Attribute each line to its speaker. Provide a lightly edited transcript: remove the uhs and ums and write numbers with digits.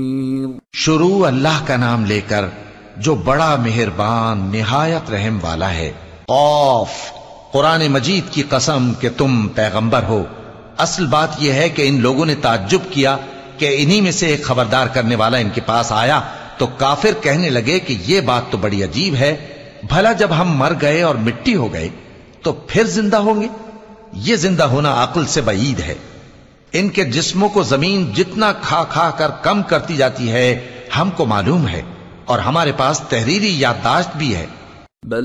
Speaker 1: शुरू अल्लाह का नाम लेकर जो बड़ा मेहरबान निहायत रहम वाला है। औफ, कुरान मजीद की कसम कि तुम पैगंबर हो। असल बात यह है कि इन लोगों ने ताज्जुब किया कि इन्हीं में से एक खबरदार करने वाला इनके पास आया तो काफिर कहने लगे कि यह बात तो बड़ी अजीब है, भला जब हम मर गए और मिट्टी हो गए तो फिर जिंदा होंगे? ये जिंदा होना अक्ल से बईद है। इनके जिस्मों को जमीन जितना खा खा कर कम करती जाती है हमको मालूम है, और हमारे पास तहरीरी याददाश्त भी है।